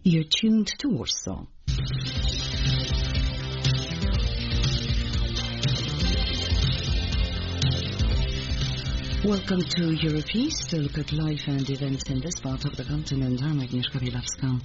You're tuned to Warsaw. Welcome to Europeast, a look at life and events in this part of the continent. I'm Agnieszka Bielawska.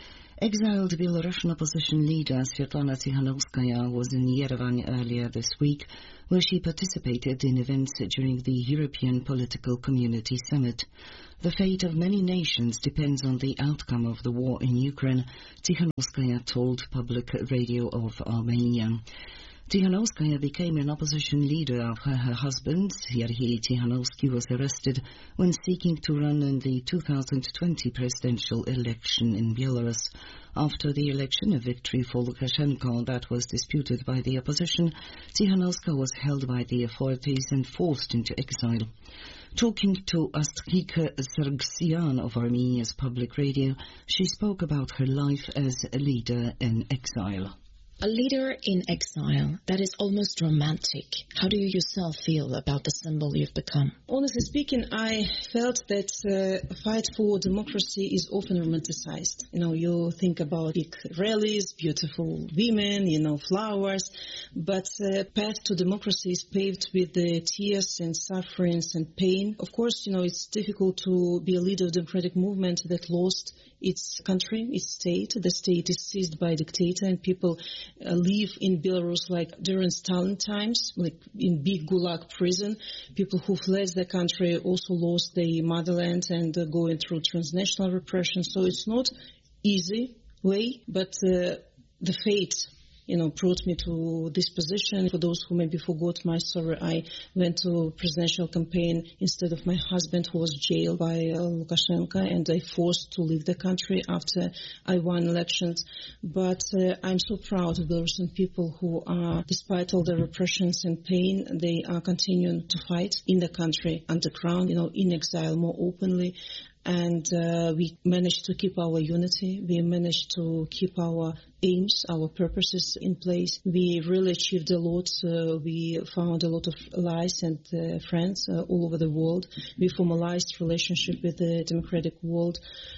Exiled Belarusian opposition leader Svetlana Tikhanovskaya was in Yerevan earlier this week, where she participated in events during the European Political Community Summit. The fate of many nations depends on the outcome of the war in Ukraine, Tikhanovskaya told Public Radio of Armenia. Tikhanovskaya became an opposition leader after her husband, Serhiy Tikhanovsky, was arrested when seeking to run in the 2020 presidential election in Belarus. After the election, a victory for Lukashenko that was disputed by the opposition, Tikhanovskaya was held by the authorities and forced into exile. Talking to Astkika Sargsyan of Armenia's Public Radio, she spoke about her life as a leader in exile. A leader in exile, that is almost romantic. How do you yourself feel about the symbol you've become? Honestly speaking, I felt that a fight for democracy is often romanticized. You think about big rallies, beautiful women, flowers, but the path to democracy is paved with the tears and sufferings and pain. Of course, it's difficult to be a leader of a democratic movement that lost its country, its state. The state is seized by a dictator, and people live in Belarus like during Stalin times, like in big Gulag prison. People who fled the country also lost their motherland and going through transnational repression. So it's not easy way, but the fate brought me to this position. For those who maybe forgot my story, I went to presidential campaign instead of my husband, who was jailed by Lukashenko, and I forced to leave the country after I won elections. But I'm so proud of Belarusian people who are, despite all the repressions and pain, they are continuing to fight in the country, underground, in exile, more openly. And we managed to keep our unity. We managed to keep our aims, our purposes in place. We really achieved a lot. We found a lot of allies and friends all over the world. We formalized relationship with the democratic world.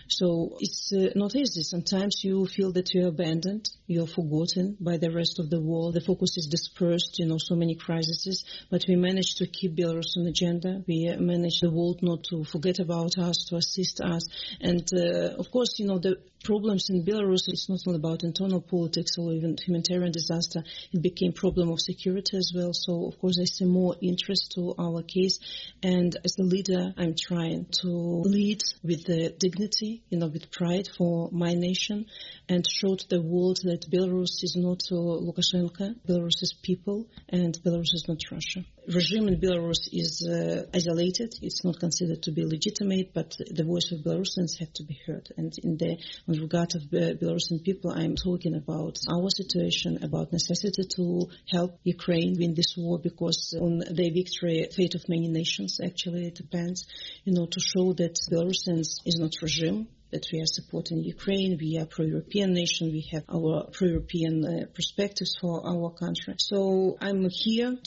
So it's not easy. Sometimes you feel that you're abandoned, you're forgotten by the rest of the world. The focus is dispersed, so many crises. But we managed to keep Belarus on agenda. We managed the world not to forget about us, to assist us. And of course, the problems in Belarus, it's not only about internal politics or even humanitarian disaster. It became a problem of security as well. So, of course, I see more interest to our case. And as a leader, I'm trying to lead with the dignity, with pride for my nation, and show to the world that Belarus is not Lukashenko, Belarus is people, and Belarus is not Russia. Regime in Belarus is isolated. It's not considered to be legitimate, but the voice of Belarusians have to be heard. And in regard of Belarusian people, I'm talking about our situation, about necessity to help Ukraine win this war, because on their victory, fate of many nations actually depends, to show that Belarusians is not regime, that we are supporting Ukraine, we are pro-European nation, we have our pro-European perspectives for our country. So I'm here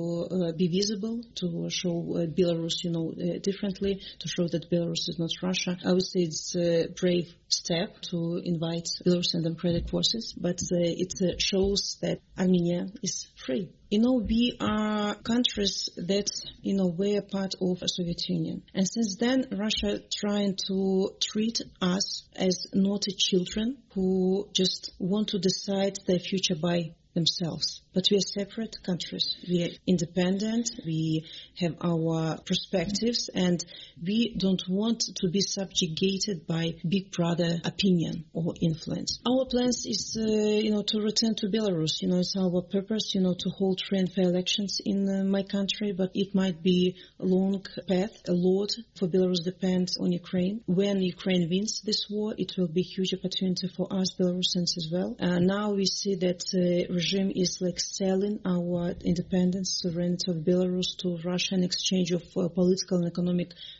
to be visible, to show Belarus, differently, to show that Belarus is not Russia. I would say it's a brave step to invite Belarusian democratic forces, but it shows that Armenia is free. We are countries that, were part of the Soviet Union. And since then, Russia trying to treat us as naughty children who just want to decide their future by themselves. But we are separate countries. We are independent. We have our perspectives, and we don't want to be subjugated by Big Brother opinion or influence. Our plans is, to return to Belarus. It's our purpose, to hold free and fair elections in my country, but it might be a long path. A lot for Belarus depends on Ukraine. When Ukraine wins this war, it will be a huge opportunity for us Belarusians as well. Now we see that regime is like selling our independence, sovereignty of Belarus to Russia in exchange of political and economic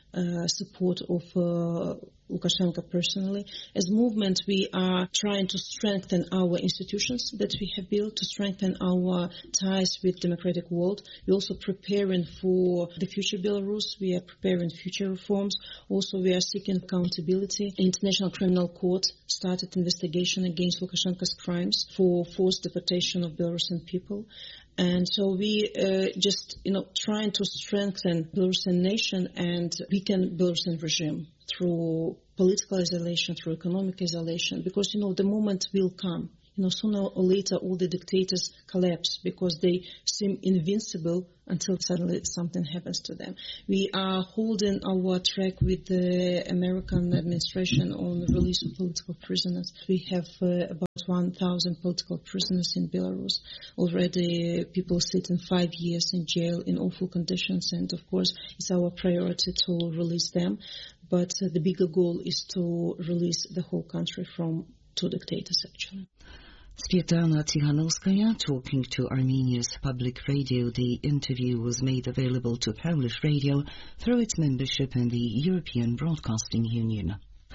support of Lukashenko personally. As a movement, we are trying to strengthen our institutions that we have built, to strengthen our ties with democratic world. We're also preparing for the future Belarus. We are preparing future reforms. Also, we are seeking accountability. The International Criminal Court started investigation against Lukashenko's crimes for forced deportation of Belarusian people. And so we trying to strengthen Belarusian nation and weaken Belarusian regime through political isolation, through economic isolation, because, the moment will come. Sooner or later, all the dictators collapse because they seem invincible until suddenly something happens to them. We are holding our track with the American administration on the release of political prisoners. We have about 1,000 political prisoners in Belarus. Already people sitting 5 years in jail in awful conditions, and of course it's our priority to release them. But the bigger goal is to release the whole country from two dictators, actually. Svetlana Tikhanovskaya talking to Armenia's public radio. The interview was made available to Polish radio through its membership in the European Broadcasting Union.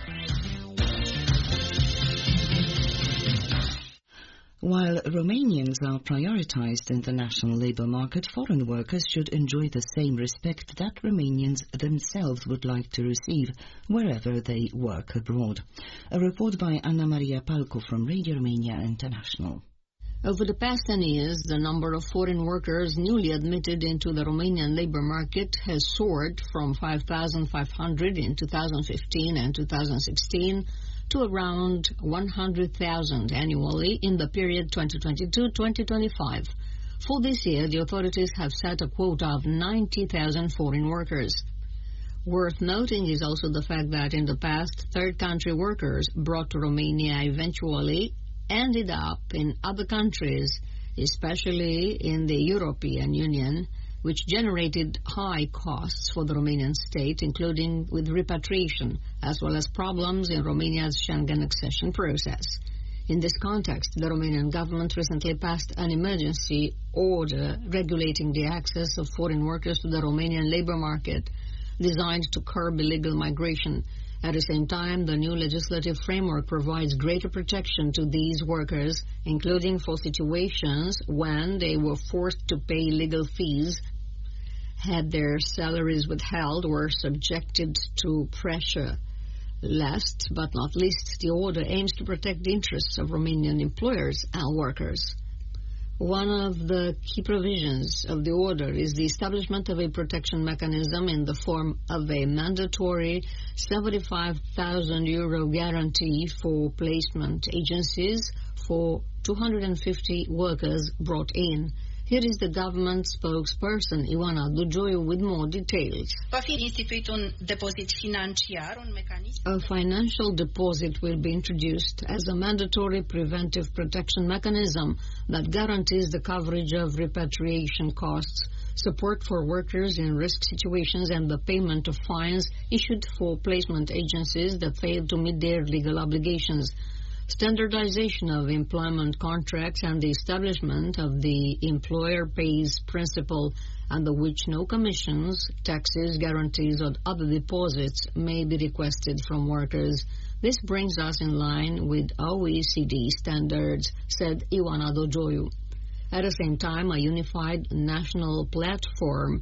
While Romanians are prioritized in the national labor market, foreign workers should enjoy the same respect that Romanians themselves would like to receive wherever they work abroad. A report by Anna Maria Palcu from Radio Romania International. Over the past 10 years, the number of foreign workers newly admitted into the Romanian labor market has soared from 5,500 in 2015 and 2016 to around 100,000 annually in the period 2022-2025. For this year, the authorities have set a quota of 90,000 foreign workers. Worth noting is also the fact that in the past, third-country workers brought to Romania eventually ended up in other countries, especially in the European Union, which generated high costs for the Romanian state, including with repatriation, as well as problems in Romania's Schengen accession process. In this context, the Romanian government recently passed an emergency order regulating the access of foreign workers to the Romanian labor market, designed to curb illegal migration. At the same time, the new legislative framework provides greater protection to these workers, including for situations when they were forced to pay legal fees, had their salaries withheld, or subjected to pressure. Last but not least, the order aims to protect the interests of Romanian employers and workers. One of the key provisions of the order is the establishment of a protection mechanism in the form of a mandatory €75,000 guarantee for placement agencies for 250 workers brought in. Here is the government spokesperson, Ioana Dujoiu, with more details. A financial deposit will be introduced as a mandatory preventive protection mechanism that guarantees the coverage of repatriation costs, support for workers in risk situations, and the payment of fines issued for placement agencies that fail to meet their legal obligations. Standardization of employment contracts and the establishment of the employer pays principle, under which no commissions, taxes, guarantees, or other deposits may be requested from workers. This brings us in line with OECD standards, said Ioana Dujoiu. At the same time, a unified national platform,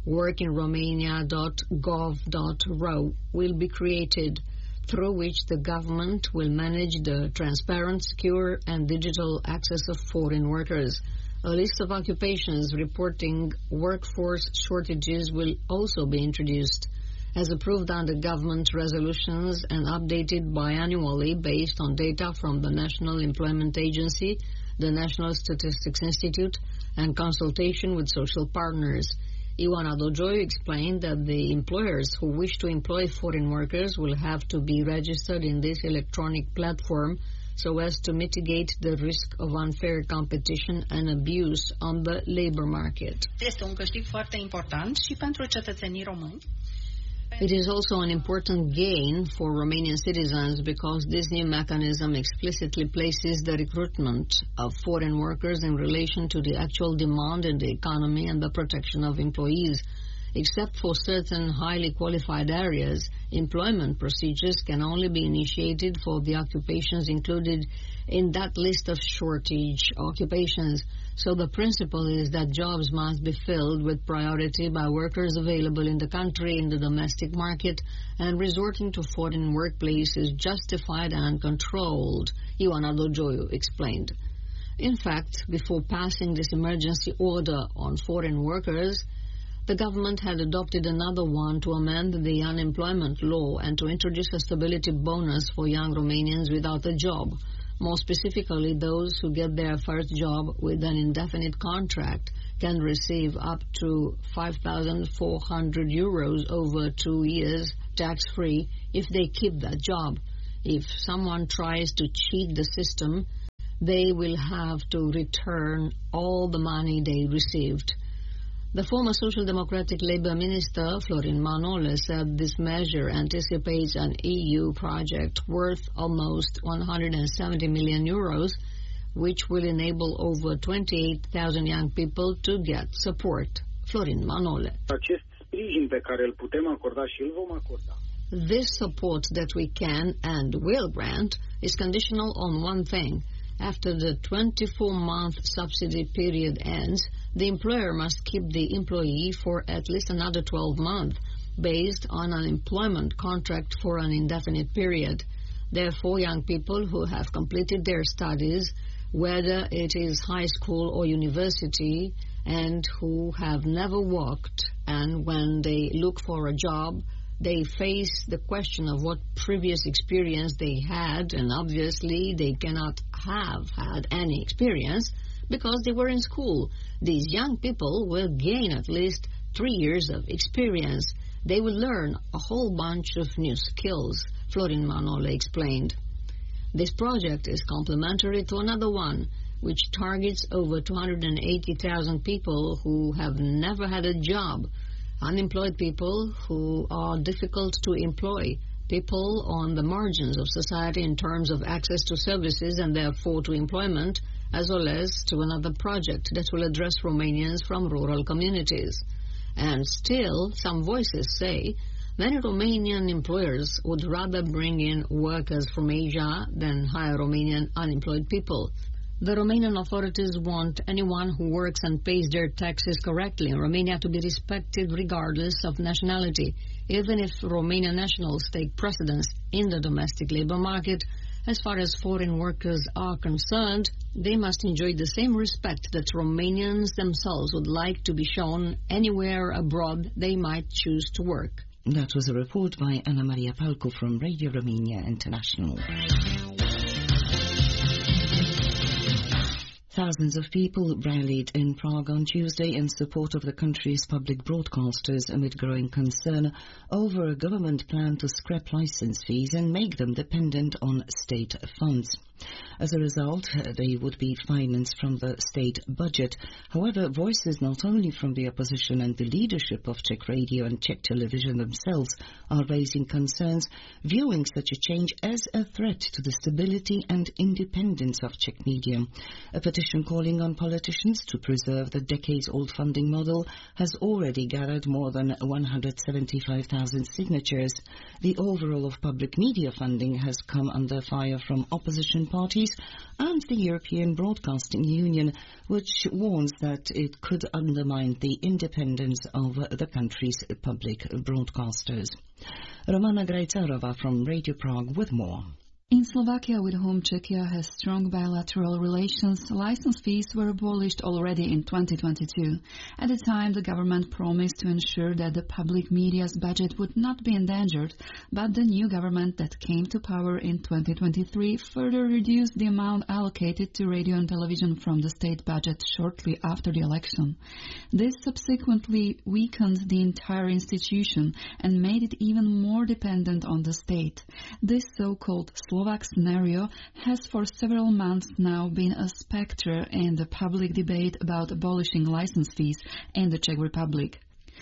workinromania.gov.ro, will be created, through which the government will manage the transparent, secure, and digital access of foreign workers. A list of occupations reporting workforce shortages will also be introduced, as approved under government resolutions and updated biannually based on data from the National Employment Agency, the National Statistics Institute, and consultation with social partners. Ioana Dujoiu explained that the employers who wish to employ foreign workers will have to be registered in this electronic platform so as to mitigate the risk of unfair competition and abuse on the labor market. Este un câștig foarte important și pentru cetățenii români. It is also an important gain for Romanian citizens because this new mechanism explicitly places the recruitment of foreign workers in relation to the actual demand in the economy and the protection of employees. Except for certain highly qualified areas, employment procedures can only be initiated for the occupations included in that list of shortage occupations. So the principle is that jobs must be filled with priority by workers available in the country in the domestic market, and resorting to foreign workplace is justified and controlled, Ioana Dojoiu explained. In fact, before passing this emergency order on foreign workers, the government had adopted another one to amend the unemployment law and to introduce a stability bonus for young Romanians without a job. More specifically, those who get their first job with an indefinite contract can receive up to 5,400 euros over 2 years, tax-free, if they keep that job. If someone tries to cheat the system, they will have to return all the money they received. The former Social Democratic Labour Minister, Florin Manole, said this measure anticipates an EU project worth almost 170 million euros, which will enable over 28,000 young people to get support. Florin Manole. This support that we can and will grant is conditional on one thing. After the 24-month subsidy period ends, the employer must keep the employee for at least another 12 months, based on an employment contract for an indefinite period. Therefore, young people who have completed their studies, whether it is high school or university, and who have never worked, and when they look for a job, they face the question of what previous experience they had, and obviously they cannot have had any experience because they were in school. These young people will gain at least 3 years of experience. They will learn a whole bunch of new skills, Florin Manole explained. This project is complementary to another one, which targets over 280,000 people who have never had a job, unemployed people who are difficult to employ, people on the margins of society in terms of access to services and therefore to employment, as well as to another project that will address Romanians from rural communities. And still, some voices say many Romanian employers would rather bring in workers from Asia than hire Romanian unemployed people. The Romanian authorities want anyone who works and pays their taxes correctly in Romania to be respected regardless of nationality. Even if Romanian nationals take precedence in the domestic labor market, as far as foreign workers are concerned, they must enjoy the same respect that Romanians themselves would like to be shown anywhere abroad they might choose to work. That was a report by Anna Maria Palcu from Radio Romania International. Thousands of people rallied in Prague on Tuesday in support of the country's public broadcasters amid growing concern over a government plan to scrap license fees and make them dependent on state funds. As a result, they would be financed from the state budget. However, voices not only from the opposition and the leadership of Czech radio and Czech television themselves are raising concerns, viewing such a change as a threat to the stability and independence of Czech media. A petition calling on politicians to preserve the decades-old funding model has already gathered more than 175,000 signatures. The overall of public media funding has come under fire from opposition parties and the European Broadcasting Union, which warns that it could undermine the independence of the country's public broadcasters. Romana Grajcarova from Radio Prague with more. In Slovakia, with whom Czechia has strong bilateral relations, license fees were abolished already in 2022. At the time, the government promised to ensure that the public media's budget would not be endangered, but the new government that came to power in 2023 further reduced the amount allocated to radio and television from the state budget shortly after the election. This subsequently weakened the entire institution and made it even more dependent on the state. This so-called Slovak scenario has for several months now been a spectre in the public debate about abolishing license fees in the Czech Republic.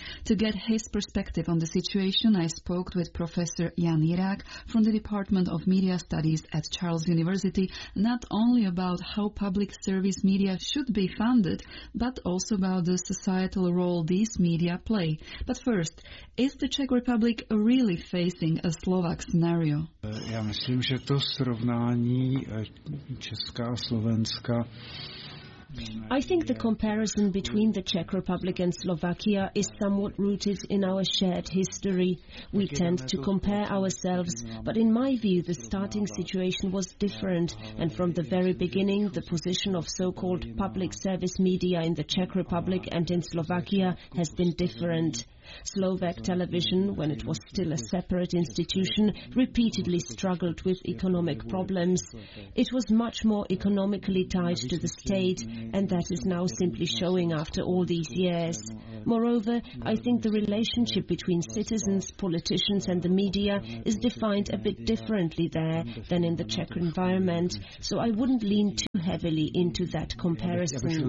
To get his perspective on the situation, I spoke with Professor Jan Jirák from the Department of Media Studies at Charles University, not only about how public service media should be funded, but also about the societal role these media play. But first, is the Czech Republic really facing a Slovak scenario? Já myslím, že to srovnání Česká a Slovenska. I think the comparison between the Czech Republic and Slovakia is somewhat rooted in our shared history. We tend to compare ourselves, but in my view the starting situation was different, and from the very beginning the position of so-called public service media in the Czech Republic and in Slovakia has been different. Slovak television, when it was still a separate institution, repeatedly struggled with economic problems. It was much more economically tied to the state, and that is now simply showing after all these years. Moreover, I think the relationship between citizens, politicians and the media is defined a bit differently there than in the Czech environment, so I wouldn't lean too heavily into that comparison.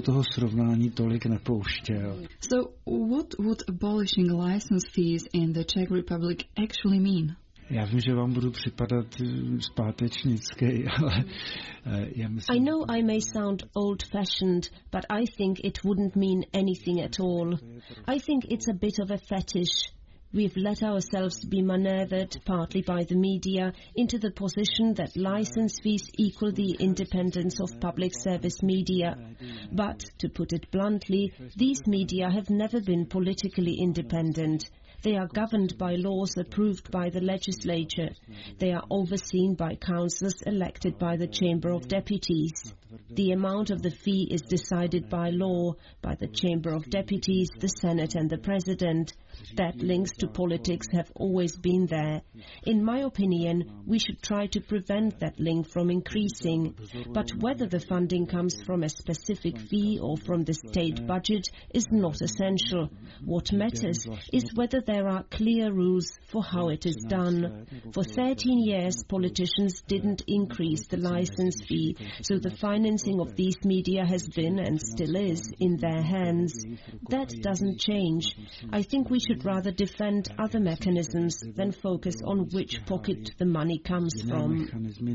So what would abolishing license fees in the Czech Republic actually mean? Já vím, že vám budu připadat zpátečnický, ale já myslím... I know I may sound old-fashioned, but I think it wouldn't mean anything at all. I think it's a bit of a fetish. We've let ourselves be maneuvered, partly by the media, into the position that license fees equal the independence of public service media. But, to put it bluntly, these media have never been politically independent. They are governed by laws approved by the legislature. They are overseen by councillors elected by the Chamber of Deputies. The amount of the fee is decided by law, by the Chamber of Deputies, the Senate and the President. That links to politics have always been there. In my opinion, we should try to prevent that link from increasing. But whether the funding comes from a specific fee or from the state budget is not essential. What matters is whether there are clear rules for how it is done. For 13 years, politicians didn't increase the license fee, so the financing of these media has been and still is in their hands. That doesn't change. I think we should rather defend other mechanisms than focus on which pocket the money comes from.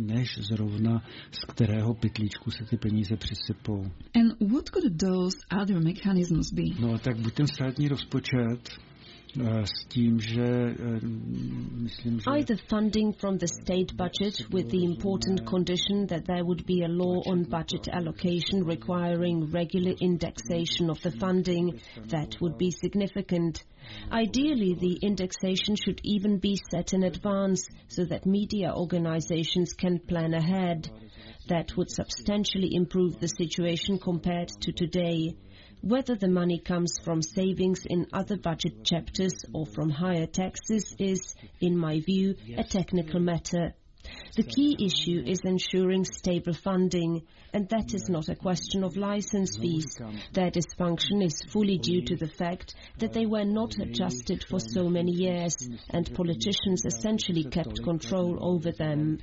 And what could those other mechanisms be? No, tak buď ten státní rozpočet, either funding from the state budget with the important condition that there would be a law on budget allocation requiring regular indexation of the funding. That would be significant. Ideally, the indexation should even be set in advance so that media organizations can plan ahead. That would substantially improve the situation compared to today. Whether the money comes from savings in other budget chapters or from higher taxes is, in my view, a technical matter. The key issue is ensuring stable funding, and that is not a question of license fees. Their dysfunction is fully due to the fact that they were not adjusted for so many years, and politicians essentially kept control over them.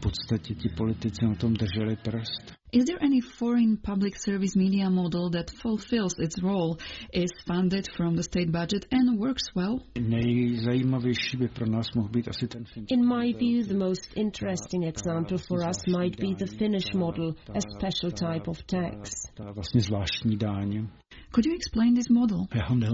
Is there any foreign public service media model that fulfills its role, is funded from the state budget and works well? In my view, the most interesting example for us might be the Finnish model, a special type of tax. Could you explain this model?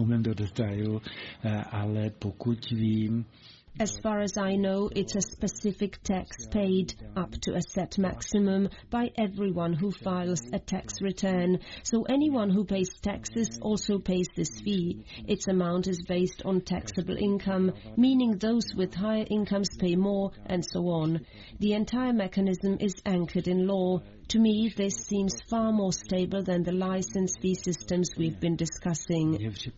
As far as I know, it's a specific tax paid up to a set maximum by everyone who files a tax return. So anyone who pays taxes also pays this fee. Its amount is based on taxable income, meaning those with higher incomes pay more, and so on. The entire mechanism is anchored in law. To me, this seems far more stable than the license fee systems we've been discussing.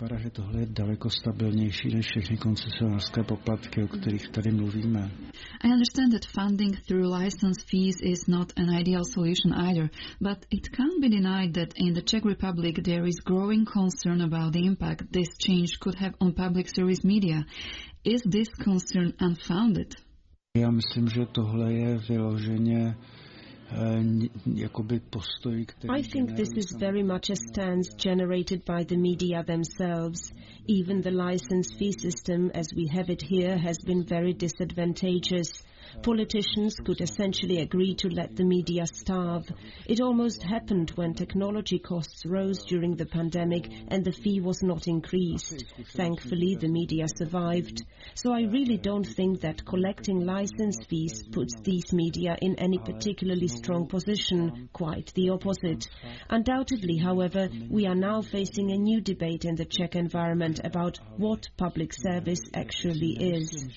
I understand that funding through license fees is not an ideal solution either, but it can't be denied that in the Czech Republic there is growing concern about the impact this change could have on public service media. Is this concern unfounded? Já myslím, že tohle je vyloženě I think this is very much a stance generated by the media themselves. Even the license fee system, as we have it here, has been very disadvantageous. Politicians could essentially agree to let the media starve. It almost happened when technology costs rose during the pandemic and the fee was not increased. Thankfully, the media survived. So I really don't think that collecting license fees puts these media in any particularly strong position. Quite the opposite. Undoubtedly, however, we are now facing a new debate in the Czech environment about what public service actually is.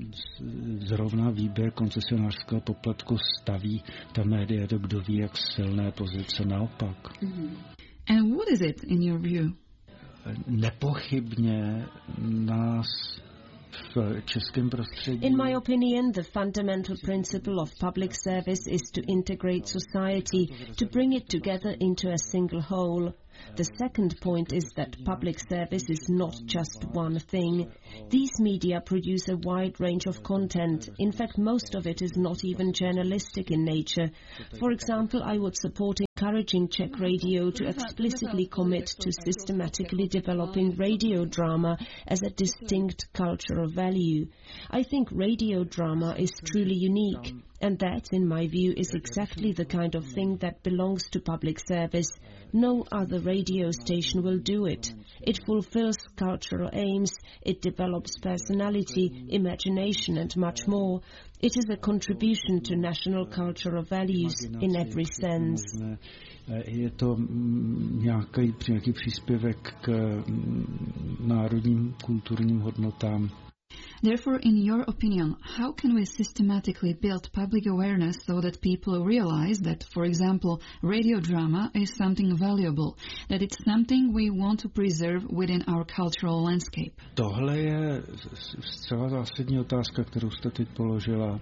Koncesionářského poplatku staví ta média do kdo ví jak silné pozice naopak. And what is it in your view? Nepochybně nás v českém prostředí. In my opinion, the fundamental principle of public service is to integrate society, to bring it together into a single whole. The second point is that public service is not just one thing. These media produce a wide range of content. In fact, most of it is not even journalistic in nature. For example, I would support encouraging Czech radio to explicitly commit to systematically developing radio drama as a distinct cultural value. I think radio drama is truly unique. And that, in my view, is exactly the kind of thing that belongs to public service. No other radio station will do it. It fulfills cultural aims, it develops personality, imagination and much more. It is a contribution to national cultural values in every sense. Je to nějaký příspěvek k národním kulturním hodnotám. Therefore, in your opinion, how can we systematically build public awareness so that people realize that, for example, radio drama is something valuable, that it's something we want to preserve within our cultural landscape? Tohle je zcela zásadní otázka, kterou jste teď položila.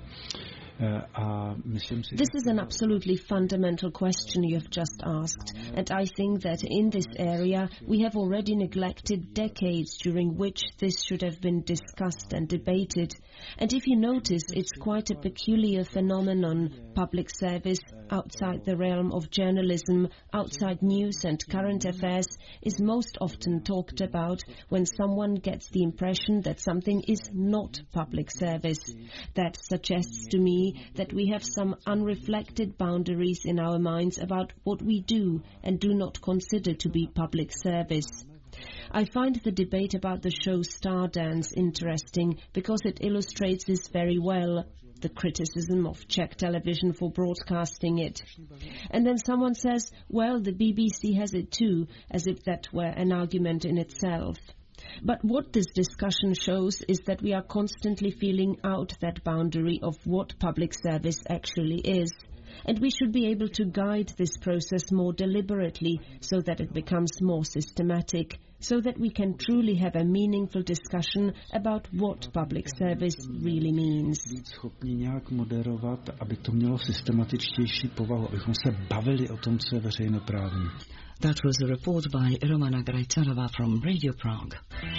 This is an absolutely fundamental question you have just asked, and I think that in this area we have already neglected decades during which this should have been discussed and debated. And if you notice, it's quite a peculiar phenomenon. Public service, outside the realm of journalism, outside news and current affairs, is most often talked about when someone gets the impression that something is not public service. That suggests to me that we have some unreflected boundaries in our minds about what we do and do not consider to be public service. I find the debate about the show Stardance interesting because it illustrates this very well, the criticism of Czech television for broadcasting it. And then someone says, well, the BBC has it too, as if that were an argument in itself. But what this discussion shows is that we are constantly feeling out that boundary of what public service actually is. And we should be able to guide this process more deliberately so that it becomes more systematic, so that we can truly have a meaningful discussion about what public service really means. Schopni nějak moderovat, aby to mělo systematičtější povahu, abychom se bavili o tom, co je veřejnoprávní. That was a report by Romana Grajcarova from Radio Prague.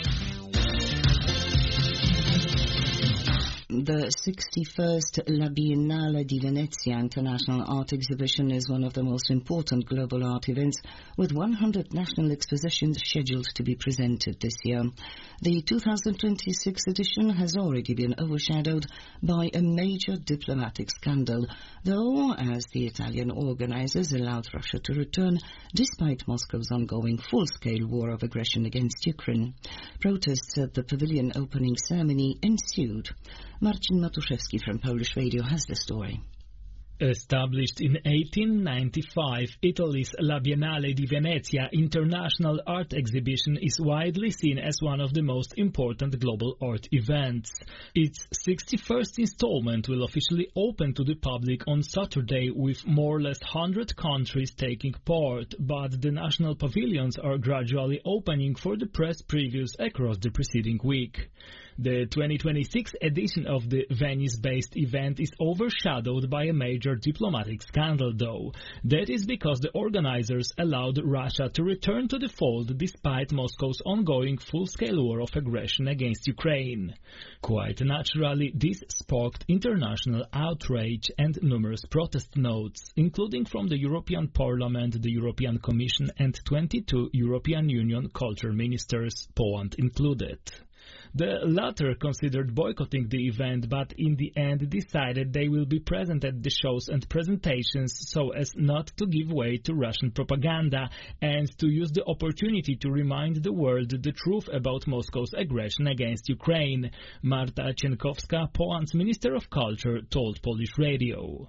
The 61st La Biennale di Venezia International Art Exhibition is one of the most important global art events, with 100 national expositions scheduled to be presented this year. The 2026 edition has already been overshadowed by a major diplomatic scandal, though, as the Italian organizers allowed Russia to return, despite Moscow's ongoing full-scale war of aggression against Ukraine. Protests at the pavilion opening ceremony ensued. Marcin Matuszewski from Polish Radio has the story. Established in 1895, Italy's La Biennale di Venezia International Art Exhibition is widely seen as one of the most important global art events. Its 61st installment will officially open to the public on Saturday, with more or less 100 countries taking part, but the national pavilions are gradually opening for the press previews across the preceding week. The 2026 edition of the Venice-based event is overshadowed by a major diplomatic scandal, though. That is because the organizers allowed Russia to return to the fold despite Moscow's ongoing full-scale war of aggression against Ukraine. Quite naturally, this sparked international outrage and numerous protest notes, including from the European Parliament, the European Commission and 22 European Union culture ministers, Poland included. The latter considered boycotting the event, but in the end decided they will be present at the shows and presentations so as not to give way to Russian propaganda and to use the opportunity to remind the world the truth about Moscow's aggression against Ukraine. Marta Cienkowska, Poland's Minister of Culture, told Polish radio.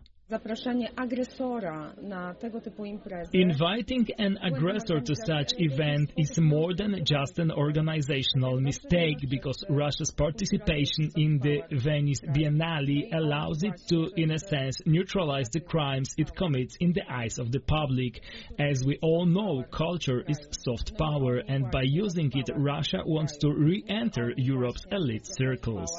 Inviting an aggressor to such event is more than just an organizational mistake, because Russia's participation in the Venice Biennale allows it to, in a sense, neutralize the crimes it commits in the eyes of the public. As we all know, culture is soft power, and by using it, Russia wants to re-enter Europe's elite circles.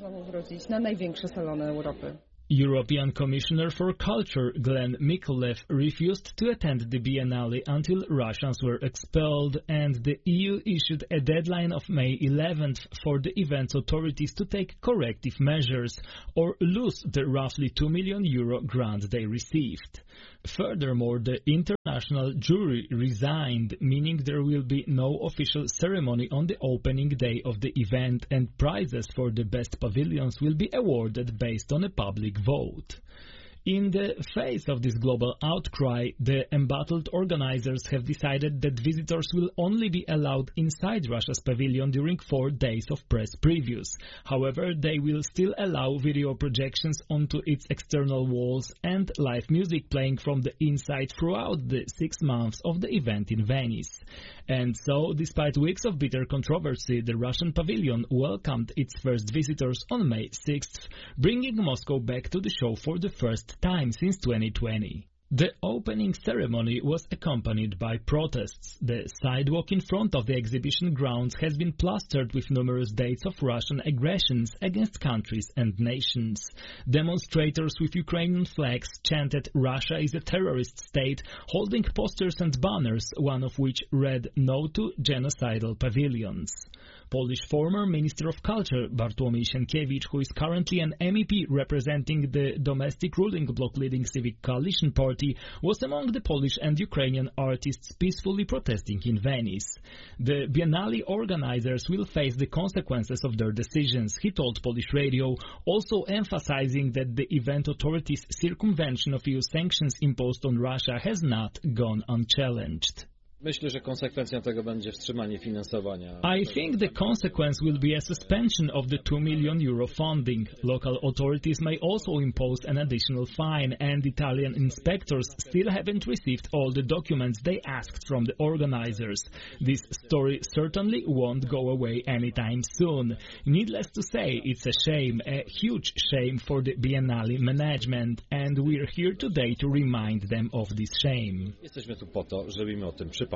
European Commissioner for Culture Glenn Mikulev refused to attend the Biennale until Russians were expelled, and the EU issued a deadline of May 11th for the event's authorities to take corrective measures or lose the roughly €2 million grant they received. Furthermore, the international jury resigned, meaning there will be no official ceremony on the opening day of the event, and prizes for the best pavilions will be awarded based on a public vote. In the face of this global outcry, the embattled organizers have decided that visitors will only be allowed inside Russia's pavilion during 4 days of press previews. However, they will still allow video projections onto its external walls and live music playing from the inside throughout the 6 months of the event in Venice. And so, despite weeks of bitter controversy, the Russian pavilion welcomed its first visitors on May 6th, bringing Moscow back to the show for the first time since 2020. The opening ceremony was accompanied by protests. The sidewalk in front of the exhibition grounds has been plastered with numerous dates of Russian aggressions against countries and nations. Demonstrators with Ukrainian flags chanted "Russia is a terrorist state," holding posters and banners, one of which read "No to genocidal pavilions." Polish former Minister of Culture Bartłomiej Sienkiewicz, who is currently an MEP representing the domestic ruling bloc-leading Civic Coalition Party, was among the Polish and Ukrainian artists peacefully protesting in Venice. The Biennale organizers will face the consequences of their decisions, he told Polish radio, also emphasizing that the event authorities' circumvention of EU sanctions imposed on Russia has not gone unchallenged. Myślę, że konsekwencją tego będzie wstrzymanie finansowania. I think the consequence will be a suspension of the €2 million funding. Local authorities may also impose an additional fine, and Italian inspectors still haven't received all the documents they asked from the organizers. This story certainly won't go away anytime soon. Needless to say, it's a shame, a huge shame for the Biennale management, and we're here today to remind them of this shame. Jesteśmy tu po to, żeby im o tym przypomnieć.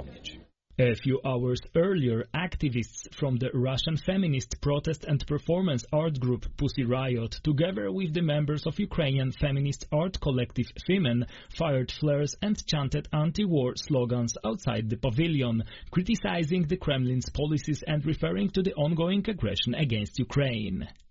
A few hours earlier, activists from the Russian feminist protest and performance art group Pussy Riot, together with the members of Ukrainian feminist art collective Femen, fired flares and chanted anti-war slogans outside the pavilion, criticizing the Kremlin's policies and referring to the ongoing aggression against Ukraine.